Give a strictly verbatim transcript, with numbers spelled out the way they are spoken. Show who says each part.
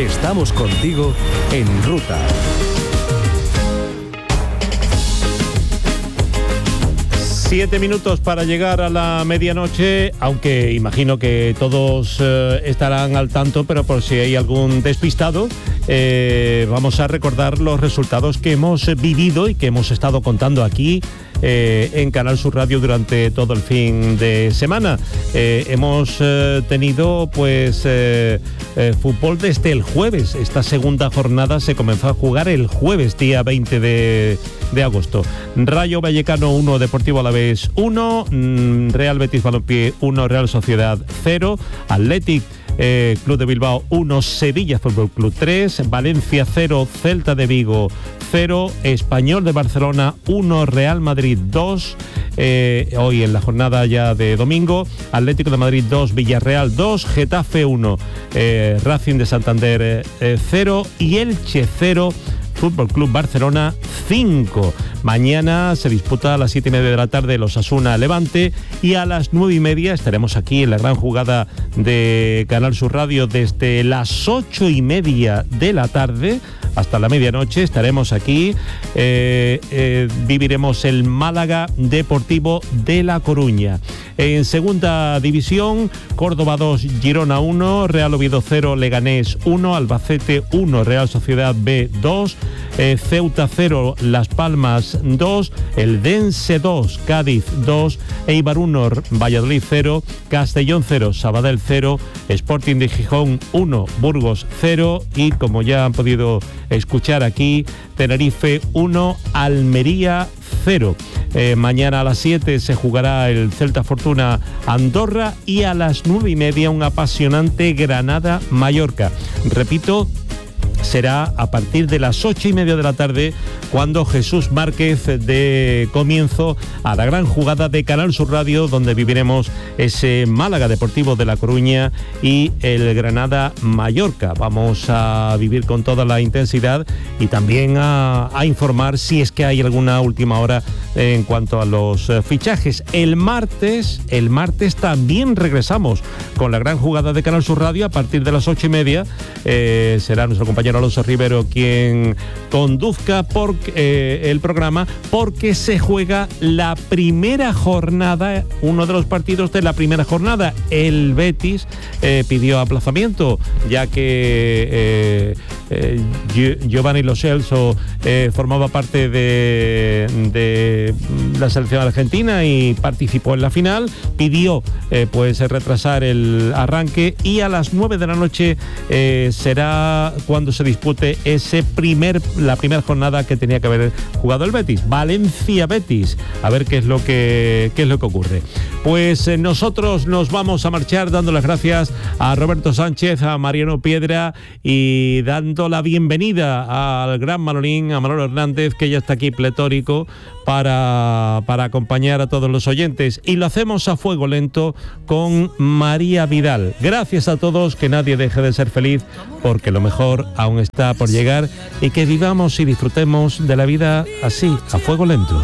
Speaker 1: Estamos contigo en ruta.
Speaker 2: Siete minutos para llegar a la medianoche, aunque imagino que todos eh, estarán al tanto, pero por si hay algún despistado, eh, vamos a recordar los resultados que hemos vivido y que hemos estado contando aquí eh, en Canal Sur Radio durante todo el fin de semana. Eh, hemos eh, tenido pues eh, eh, fútbol desde el jueves. Esta segunda jornada se comenzó a jugar el jueves, día veinte de agosto. Rayo Vallecano uno, Deportivo Alavés uno, Real Betis Balompié uno, Real Sociedad cero, Athletic eh, Club de Bilbao uno, Sevilla Fútbol Club tres, Valencia cero, Celta de Vigo cero, Español de Barcelona uno, Real Madrid dos. Eh, hoy en la jornada ya de domingo, Atlético de Madrid dos, Villarreal dos, Getafe uno, eh, Racing de Santander eh, cero y Elche cero, Fútbol Club Barcelona cinco. Mañana se disputa a las siete y media de la tarde el Osasuna Levante y a las nueve y media estaremos aquí en la gran jugada de Canal Sur Radio desde las ocho y media de la tarde hasta la medianoche. Estaremos aquí, eh, eh, viviremos el Málaga Deportivo de La Coruña. En segunda división, Córdoba dos, Girona uno, Real Oviedo cero, Leganés uno, Albacete uno, Real Sociedad B dos, eh, Ceuta cero, Las Palmas dos, Eldense dos, Cádiz dos, Eibar uno, Valladolid cero, Castellón cero, Sabadell cero, Sporting de Gijón uno, Burgos cero y, como ya han podido escuchar aquí, Tenerife uno, Almería cero. Eh, mañana a las siete se jugará el Celta Fortuna Andorra y a las nueve y media un apasionante Granada Mallorca. Repito, será a partir de las ocho y media de la tarde cuando Jesús Márquez dé comienzo a la gran jugada de Canal Sur Radio, donde viviremos ese Málaga Deportivo de La Coruña y el Granada Mallorca. Vamos a vivir con toda la intensidad y también a, a informar si es que hay alguna última hora en cuanto a los eh, fichajes. El martes, el martes también regresamos con la gran jugada de Canal Sur Radio a partir de las ocho y media. Eh, será nuestro compañero Alonso Rivero quien conduzca por, eh, el programa, porque se juega la primera jornada, uno de los partidos de la primera jornada. El Betis eh, pidió aplazamiento, ya que eh, eh, Giovanni Lo Celso eh, formaba parte de, de la selección argentina y participó en la final. Pidió eh, pues retrasar el arranque y a las nueve de la noche eh, será cuando se dispute ese primer, la primera jornada que tenía que haber jugado el Betis, Valencia Betis, a ver qué es lo que qué es lo que ocurre. Pues eh, nosotros nos vamos a marchar dando las gracias a Roberto Sánchez, a Mariano Piedra y dando la bienvenida al gran Manolín, a Manolo Hernández, que ya está aquí pletórico para, para acompañar a todos los oyentes, y lo hacemos a fuego lento con María Vidal. Gracias a todos, que nadie deje de ser feliz, porque lo mejor aún está por llegar, y que vivamos y disfrutemos de la vida así, a fuego lento.